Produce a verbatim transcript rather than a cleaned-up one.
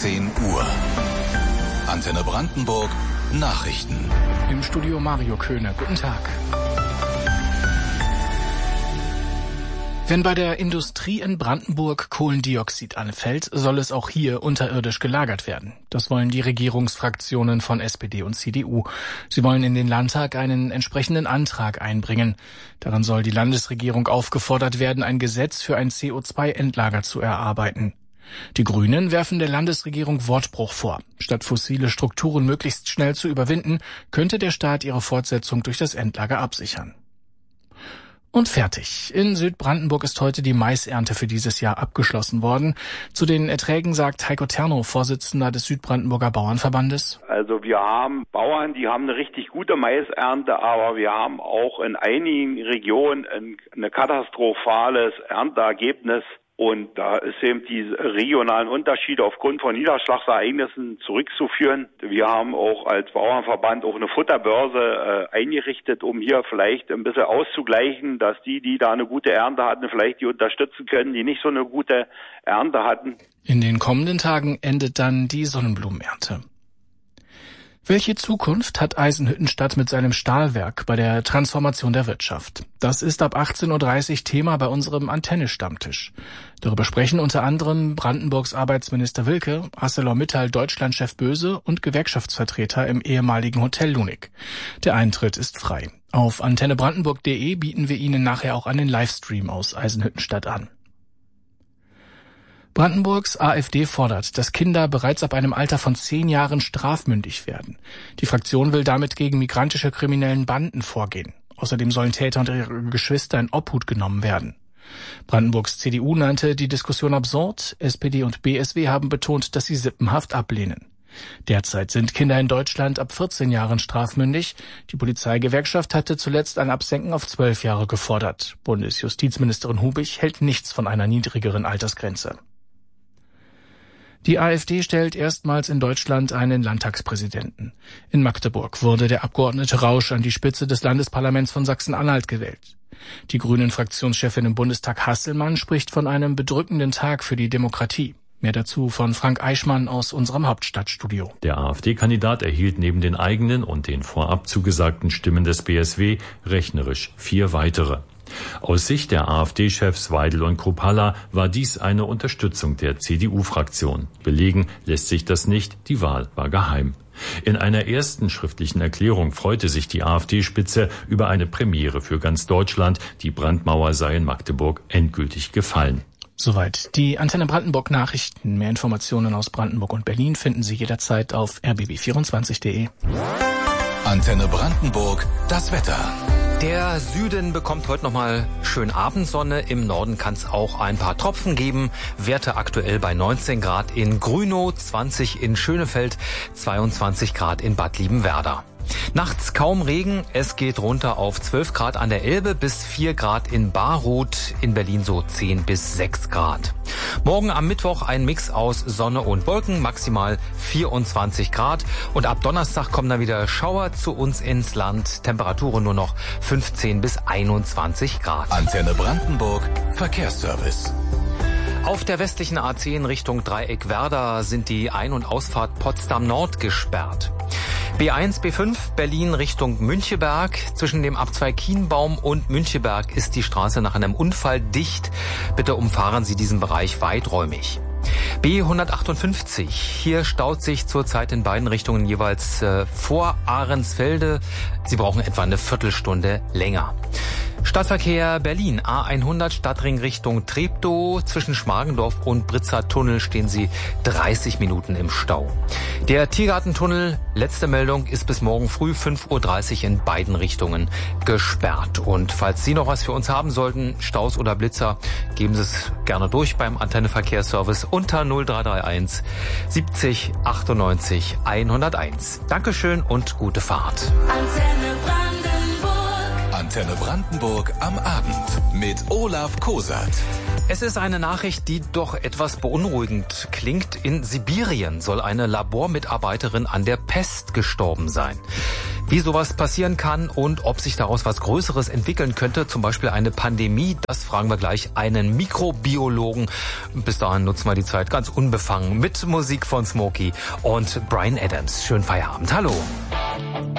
zehn Uhr. Antenne Brandenburg Nachrichten. Im Studio Mario Köhne. Guten Tag. Wenn bei der Industrie in Brandenburg Kohlendioxid anfällt, soll es auch hier unterirdisch gelagert werden. Das wollen die Regierungsfraktionen von S P D und C D U. Sie wollen in den Landtag einen entsprechenden Antrag einbringen. Daran soll die Landesregierung aufgefordert werden, ein Gesetz für ein C O zwei Endlager zu erarbeiten. Die Grünen werfen der Landesregierung Wortbruch vor. Statt fossile Strukturen möglichst schnell zu überwinden, könnte der Staat ihre Fortsetzung durch das Endlager absichern. Und fertig. In Südbrandenburg ist heute die Maisernte für dieses Jahr abgeschlossen worden. Zu den Erträgen sagt Heiko Terno, Vorsitzender des Südbrandenburger Bauernverbandes. Also wir haben Bauern, die haben eine richtig gute Maisernte, aber wir haben auch in einigen Regionen ein, ein katastrophales Ernteergebnis. Und da ist eben die regionalen Unterschiede aufgrund von Niederschlagsereignissen zurückzuführen. Wir haben auch als Bauernverband auch eine Futterbörse äh, eingerichtet, um hier vielleicht ein bisschen auszugleichen, dass die, die da eine gute Ernte hatten, vielleicht die unterstützen können, die nicht so eine gute Ernte hatten. In den kommenden Tagen endet dann die Sonnenblumenernte. Welche Zukunft hat Eisenhüttenstadt mit seinem Stahlwerk bei der Transformation der Wirtschaft? Das ist ab achtzehn Uhr dreißig Thema bei unserem Antenne-Stammtisch. Darüber sprechen unter anderem Brandenburgs Arbeitsminister Wilke, ArcelorMittal Deutschlandchef Böse und Gewerkschaftsvertreter im ehemaligen Hotel Lunik. Der Eintritt ist frei. Auf antenne brandenburg punkt de bieten wir Ihnen nachher auch einen Livestream aus Eisenhüttenstadt an. Brandenburgs AfD fordert, dass Kinder bereits ab einem Alter von zehn Jahren strafmündig werden. Die Fraktion will damit gegen migrantische kriminellen Banden vorgehen. Außerdem sollen Täter und ihre Geschwister in Obhut genommen werden. Brandenburgs C D U nannte die Diskussion absurd. S P D und B S W haben betont, dass sie sippenhaft ablehnen. Derzeit sind Kinder in Deutschland ab vierzehn Jahren strafmündig. Die Polizeigewerkschaft hatte zuletzt ein Absenken auf zwölf Jahre gefordert. Bundesjustizministerin Hubig hält nichts von einer niedrigeren Altersgrenze. Die AfD stellt erstmals in Deutschland einen Landtagspräsidenten. In Magdeburg wurde der Abgeordnete Rausch an die Spitze des Landesparlaments von Sachsen-Anhalt gewählt. Die Grünen-Fraktionschefin im Bundestag Hasselmann spricht von einem bedrückenden Tag für die Demokratie. Mehr dazu von Frank Eichmann aus unserem Hauptstadtstudio. Der AfD-Kandidat erhielt neben den eigenen und den vorab zugesagten Stimmen des B S W rechnerisch vier weitere. Aus Sicht der AfD-Chefs Weidel und Kruppalla war dies eine Unterstützung der C D U-Fraktion. Belegen lässt sich das nicht, die Wahl war geheim. In einer ersten schriftlichen Erklärung freute sich die AfD-Spitze über eine Premiere für ganz Deutschland. Die Brandmauer sei in Magdeburg endgültig gefallen. Soweit die Antenne Brandenburg Nachrichten. Mehr Informationen aus Brandenburg und Berlin finden Sie jederzeit auf r b b vierundzwanzig punkt de. Antenne Brandenburg, das Wetter. Der Süden bekommt heute nochmal schön Abendsonne. Im Norden kann es auch ein paar Tropfen geben. Werte aktuell bei neunzehn Grad in Grünow, zwanzig in Schönefeld, zweiundzwanzig Grad in Bad Liebenwerda. Nachts kaum Regen, es geht runter auf zwölf Grad an der Elbe bis vier Grad in Baruth, in Berlin so zehn bis sechs Grad. Morgen am Mittwoch ein Mix aus Sonne und Wolken, maximal vierundzwanzig Grad. Und ab Donnerstag kommen dann wieder Schauer zu uns ins Land, Temperaturen nur noch fünfzehn bis einundzwanzig Grad. Antenne Brandenburg, Verkehrsservice. Auf der westlichen A zehn Richtung Dreieck-Werder sind die Ein- und Ausfahrt Potsdam Nord gesperrt. B eins, B fünf, Berlin Richtung Müncheberg. Zwischen dem Abzweig Kienbaum und Müncheberg ist die Straße nach einem Unfall dicht. Bitte umfahren Sie diesen Bereich weiträumig. B hundertachtundfünfzig. Hier staut sich zurzeit in beiden Richtungen jeweils äh, vor Ahrensfelde. Sie brauchen etwa eine Viertelstunde länger. Stadtverkehr Berlin, A hundert Stadtring Richtung Treptow. Zwischen Schmargendorf und Britzer Tunnel stehen Sie dreißig Minuten im Stau. Der Tiergartentunnel, letzte Meldung, ist bis morgen früh fünf Uhr dreißig in beiden Richtungen gesperrt. Und falls Sie noch was für uns haben sollten, Staus oder Blitzer, geben Sie es gerne durch beim Antenne-Verkehrsservice unter null drei drei eins siebzig achtundneunzig hunderteins. Dankeschön und gute Fahrt. Antenne Brandenburg. Antenne Brandenburg am Abend mit Olaf Kosat. Es ist eine Nachricht, die doch etwas beunruhigend klingt. In Sibirien soll eine Labormitarbeiterin an der Pest gestorben sein. Wie sowas passieren kann und ob sich daraus was Größeres entwickeln könnte, zum Beispiel eine Pandemie, das fragen wir gleich einen Mikrobiologen. Bis dahin nutzen wir die Zeit ganz unbefangen mit Musik von Smokey und Bryan Adams. Schönen Feierabend. Hallo.